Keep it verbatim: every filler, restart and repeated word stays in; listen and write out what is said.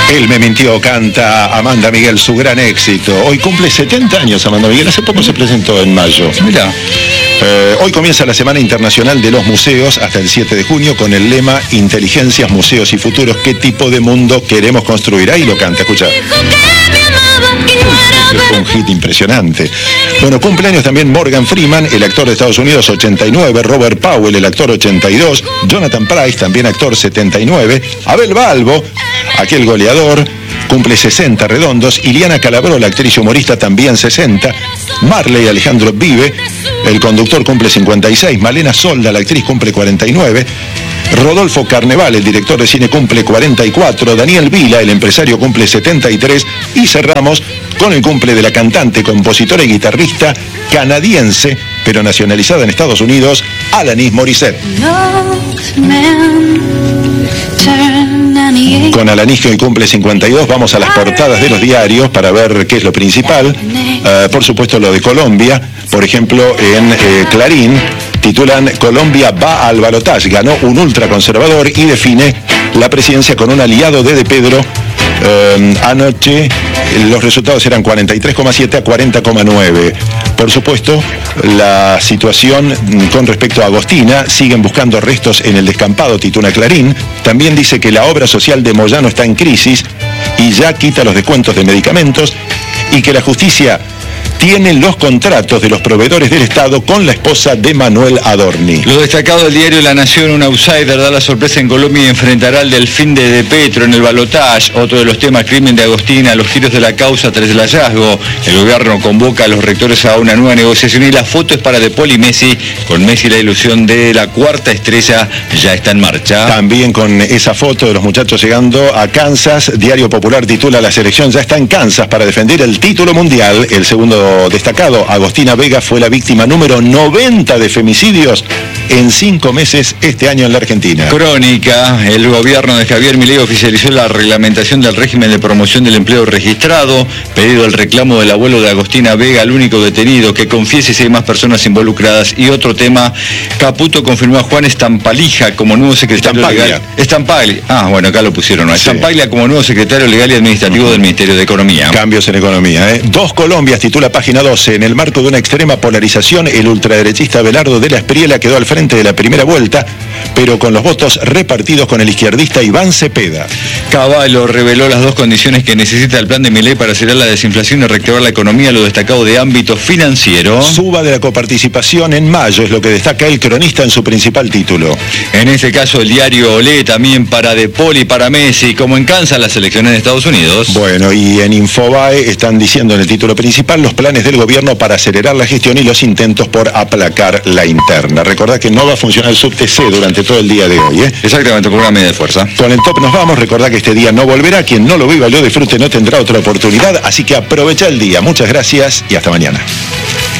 Él me mintió, canta Amanda Miguel, su gran éxito. Hoy cumple setenta años Amanda Miguel, hace poco se presentó en mayo. Mirá. Eh, hoy comienza la Semana Internacional de los Museos hasta el siete de junio con el lema Inteligencias, Museos y Futuros. ¿Qué tipo de mundo queremos construir? Ahí lo canta, escucha. Fue un hit impresionante. Bueno, cumpleaños también Morgan Freeman, el actor de Estados Unidos, ochenta y nueve, Robert Powell, el actor, ochenta y dos, Jonathan Pryce, también actor, setenta y nueve, Abel Balbo, aquel goleador, cumple sesenta redondos, Iliana Calabró, la actriz y humorista, también sesenta, Marley Alejandro Vive, el conductor, cumple cincuenta y seis, Malena Solda, la actriz, cumple cuarenta y nueve, Rodolfo Carneval, el director de cine, cumple cuarenta y cuatro, Daniel Vila, el empresario, cumple setenta y tres, y cerramos con el cumple de la cantante, compositora y guitarrista canadiense, pero nacionalizada en Estados Unidos, Alanis Morissette. Con Alanis, que hoy cumple cincuenta y dos, vamos a las portadas de los diarios para ver qué es lo principal. Uh, por supuesto, lo de Colombia. Por ejemplo, en eh, Clarín titulan Colombia va al balotaje, ganó un ultraconservador y define la presidencia con un aliado de De Pedro. Eh, anoche los resultados eran cuarenta y tres coma siete a cuarenta coma nueve. Por supuesto, la situación con respecto a Agostina, siguen buscando restos en el descampado, titula Clarín. También dice que la obra social de Moyano está en crisis y ya quita los descuentos de medicamentos, y que la justicia tiene los contratos de los proveedores del Estado con la esposa de Manuel Adorni. Lo destacado del diario La Nación, un outsider da la sorpresa en Colombia y enfrentará al Delfín de De Petro en el balotaje. Otro de los temas, crimen de Agostina, los giros de la causa tras el hallazgo. El gobierno convoca a los rectores a una nueva negociación y la foto es para De Paul y Messi. Con Messi la ilusión de la cuarta estrella ya está en marcha. También con esa foto de los muchachos llegando a Kansas, Diario Popular titula La selección ya está en Kansas para defender el título mundial. El segundo destacado, Agostina Vega, fue la víctima número noventa de femicidios en cinco meses este año en la Argentina. Crónica, el gobierno de Javier Milei oficializó la reglamentación del régimen de promoción del empleo registrado, pedido el reclamo del abuelo de Agostina Vega, el único detenido, que confiese si hay más personas involucradas. Y otro tema, Caputo confirmó a Juan Estampalija como nuevo secretario Estampaglia. legal. Estampaglia. Ah, bueno, acá lo pusieron, ¿no? Sí. Estampaglia como nuevo secretario legal y administrativo del Ministerio de Economía. Cambios en economía, ¿eh? Dos Colombias, titula Página doce. En el marco de una extrema polarización, el ultraderechista Abelardo de la Espriella quedó al frente de la primera vuelta, pero con los votos repartidos con el izquierdista Iván Cepeda. Cavallo reveló las dos condiciones que necesita el plan de Milei para acelerar la desinflación y reactivar la economía, lo destacado de ámbito financiero. Suba de la coparticipación en mayo, es lo que destaca el cronista en su principal título. En este caso, el diario Olé también para De Paul y para Messi, como en Kansas las elecciones de Estados Unidos. Bueno, y en Infobae están diciendo en el título principal los planes del gobierno para acelerar la gestión y los intentos por aplacar la interna. Recordá que no va a funcionar el subte ce durante todo el día de hoy, ¿eh? Exactamente, por una medida de fuerza. Con el top nos vamos. Recordá que este día no volverá. Quien no lo viva, lo disfrute, no tendrá otra oportunidad. Así que aprovecha el día. Muchas gracias y hasta mañana.